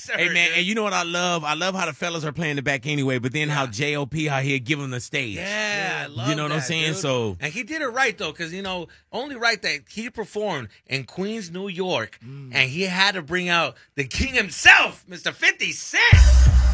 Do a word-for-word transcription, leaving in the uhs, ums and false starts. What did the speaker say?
sir. Hey, man, dude. and you know what I love? I love how the fellas are playing the back anyway, but then how J O P, how he'll give them the stage. Yeah, I love You know what I'm that, saying? dude. So, and he did it right though, because you know, only right that he performed in Queens, New York, Mm. and he had to bring out the king himself, Mister fifty Cent.